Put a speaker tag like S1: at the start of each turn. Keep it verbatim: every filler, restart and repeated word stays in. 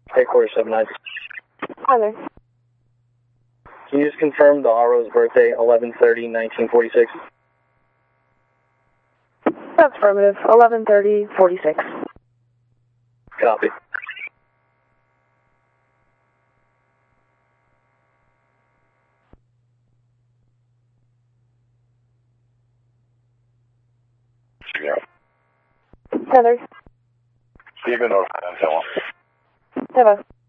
S1: Headquarters seven nine.
S2: Hi there.
S1: Can you just confirm the R O's birthday, eleven thirty nineteen forty-six?
S2: That's affirmative. eleven thirty forty-six.
S1: Copy.
S2: Heather.
S3: Stephen or Angela?
S2: Heather.